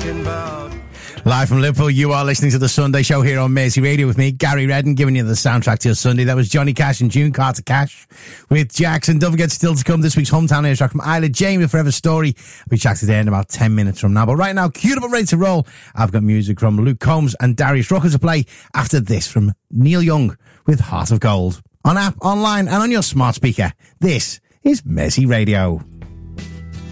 talking about. Live from Liverpool, you are listening to The Sunday Show here on Mersey Radio with me, Gary Redden, giving you the soundtrack to your Sunday. That was Johnny Cash and June Carter Cash with Jackson. Don't forget, still to come this week's Hometown Air track from Isla Jane with Forever Story. We chat today in about 10 minutes from now. But right now, queued up and ready to roll. I've got music from Luke Combs and Darius Rucker to play after this from Neil Young with Heart of Gold. On app, online, and on your smart speaker, this is Mersey Radio.